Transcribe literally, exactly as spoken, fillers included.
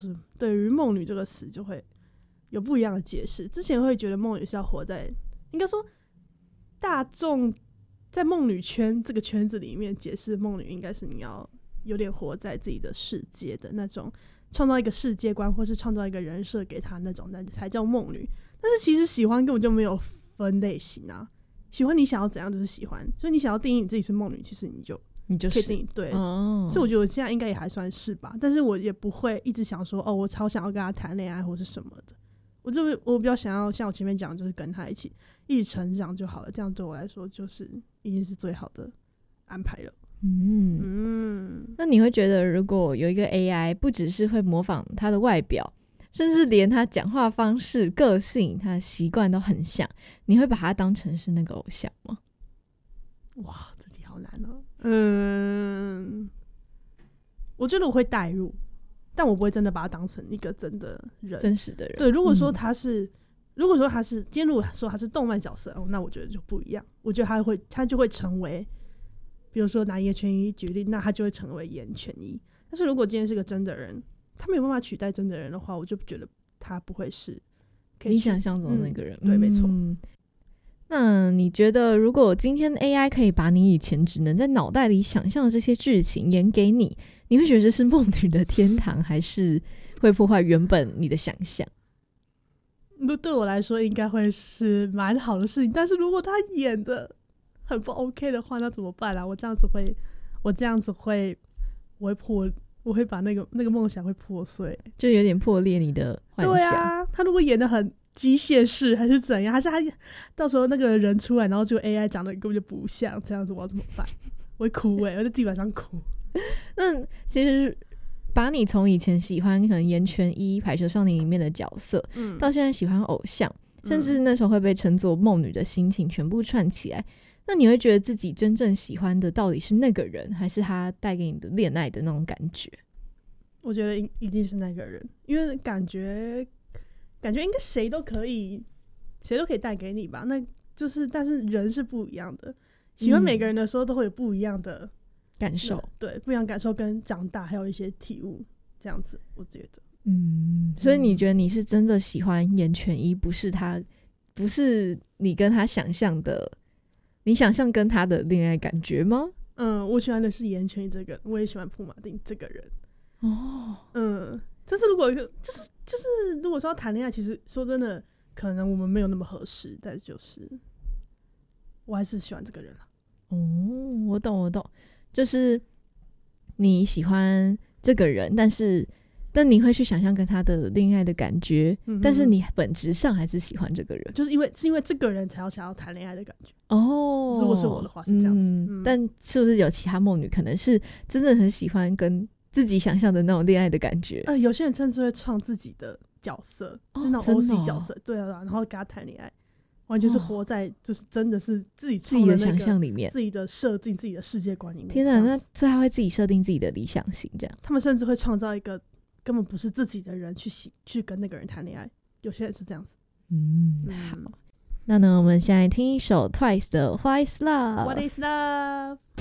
对于梦女这个词就会有不一样的解释。之前会觉得梦女是要活在，应该说大众在梦女圈这个圈子里面解释梦女应该是你要有点活在自己的世界的那种，创造一个世界观或是创造一个人设给她那种，那才叫梦女。但是其实喜欢根本就没有分类型啊，喜欢你想要怎样就是喜欢，所以你想要定义你自己是梦女，其实你就你就是可以定义对、哦、所以我觉得我现在应该也还算是吧，但是我也不会一直想说哦我超想要跟他谈恋爱或是什么的，我就我比较想要像我前面讲就是跟他一起一起成长就好了，这样对我来说就是已经是最好的安排了。 嗯嗯，那你会觉得如果有一个 A I 不只是会模仿他的外表，甚至连他讲话方式、个性、他的习惯都很像，你会把他当成是那个偶像吗？ 哇，这题好难哦。嗯，我觉得我会代入，但我不会真的把他当成一个真的人， 真实的人。 对，如果说他是、嗯、如果说他是今天如果说他是动漫角色、哦、那我觉得就不一样，我觉得他会他就会成为，比如说拿岩泉一举例，那他就会成为岩泉一。但是如果今天是个真的人，他没有办法取代真的人的话，我就觉得他不会是可以你想象中的那个人、 嗯、对，没错。 那你觉得如果今天 A I 可以把你以前只能在脑袋里想象的这些剧情演给你，你会觉得这是梦女的天堂，还是会破坏原本你的想象？ 对我来说应该会是蛮好的事情，但是如果他演的很不 OK 的话，那怎么办啊？我这样子会我这样子会我会破我会把那个那个梦想会破碎， 就有点破裂你的幻想。 对啊，他如果演的很机械式还是怎样，还是他到时候那个人出来然后就 A I 长得根本就不像，这样子我要怎么办？我会哭欸，我在地板上哭。 那其实把你从以前喜欢可能岩泉一排球少年里面的角色、嗯、到现在喜欢偶像、嗯、甚至那时候会被称作梦女的心情全部串起来，那你会觉得自己真正喜欢的到底是那个人，还是他带给你的恋爱的那种感觉？ 我觉得一定是那个人，因为感觉感觉应该谁都可以谁都可以带给你吧，那就是但是人是不一样的，喜欢每个人的时候都会有不一样的感受、嗯、 对，不一样感受跟长大还有一些体悟，这样子我觉得。 嗯，所以你觉得你是真的喜欢岩泉一，不是他不是你跟他想象的你想象跟他的恋爱感觉吗？ 嗯，我喜欢的是岩泉一这个人，我也喜欢朴马丁这个人。 哦， 嗯，但是如果就是就是如果说要谈恋爱，其实说真的可能我们没有那么合适，但是就是我还是喜欢这个人啦。 哦，我懂我懂，就是你喜欢这个人，但是但你会去想象跟他的恋爱的感觉、嗯、但是你本质上还是喜欢这个人， 就是因为是因为这个人才要想要谈恋爱的感觉。 哦， 如果是我的话是这样子、 嗯嗯、但是不是有其他梦女可能是真的很喜欢跟自己想象的那种恋爱的感觉？ 呃，有些人甚至会创自己的角色、哦、是那种 O C 角色、哦、对啊，然后跟他谈恋爱，完全是活在就是真的是自己创的、那個、 自己的想象里面， 自己的设定自己的世界观里面。 天哪，那所以他会自己设定自己的理想型，这样他们甚至会创造一个根本不是自己的人去去跟那个人谈恋爱，有些人是这样子。 嗯，好，那呢我们现在听一首 Twice 的 What is Love。 What is Love。